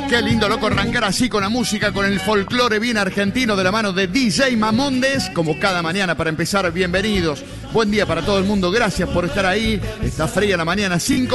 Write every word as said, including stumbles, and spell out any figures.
Qué lindo, loco, arrancar así con la música, con el folclore bien argentino de la mano de D J Mamondes, como cada mañana para empezar. Bienvenidos. Buen día para todo el mundo. Gracias por estar ahí. Está fría la mañana, cinco.